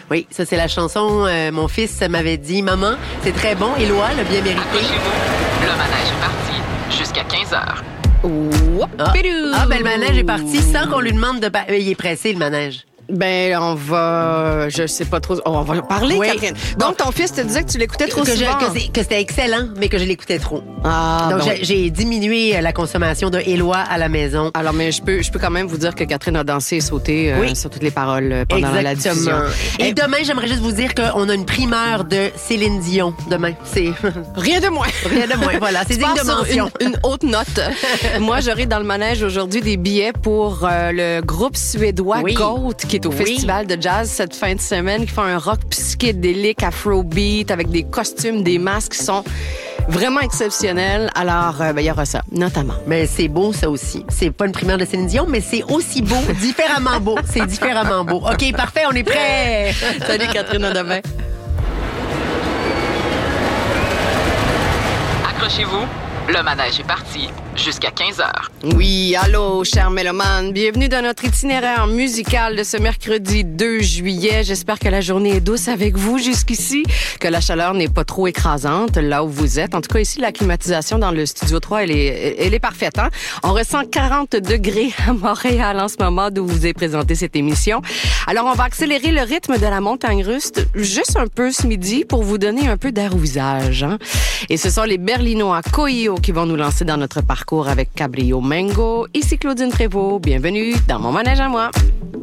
Oui, ça c'est la chanson. Mon fils m'avait dit, maman, c'est très bon, Éloi l'a bien mérité. Accrochez-vous, le manège est parti jusqu'à 15h. Le manège est parti sans qu'on lui demande de... Il est pressé, le manège. Ben, on va... Je sais pas trop... On va en parler, oui. Catherine. Donc, ton fils te disait que tu l'écoutais trop souvent. Que c'était excellent, mais que je l'écoutais trop. Ah, donc, j'ai diminué la consommation de Éloi à la maison. Alors, mais je peux quand même vous dire que Catherine a dansé et sauté sur toutes les paroles pendant la diffusion. Et demain, j'aimerais juste vous dire qu'on a une primeur de Céline Dion. Demain, c'est... Rien de moins. Rien de moins, voilà. C'est digne de mention. Une haute note. Moi, j'aurai dans le manège aujourd'hui des billets pour le groupe suédois Goat, qui est au festival de jazz cette fin de semaine, qui font un rock psychédélique, afrobeat, avec des costumes, des masques qui sont vraiment exceptionnels. Alors, il y aura ça, notamment. Mais c'est beau, ça aussi. C'est pas une primaire de Céline Dion, mais c'est aussi beau, différemment beau. C'est différemment beau. OK, parfait, on est prêts. Salut, Catherine, à demain. Accrochez-vous, le manège est parti jusqu'à 15h. Oui, allô, chers mélomanes. Bienvenue dans notre itinéraire musical de ce mercredi 2 juillet. J'espère que la journée est douce avec vous jusqu'ici, que la chaleur n'est pas trop écrasante là où vous êtes. En tout cas, ici, la climatisation dans le Studio 3, elle est parfaite. Hein? On ressent 40 degrés à Montréal en ce moment d'où vous est présentée cette émission. Alors, on va accélérer le rythme de la montagne russe juste un peu ce midi pour vous donner un peu d'air au visage. Hein? Et ce sont les Berlinois Coio qui vont nous lancer dans notre parcours avec Cabrio Mango. Ici Claudine Prévost. Bienvenue dans mon manège à moi.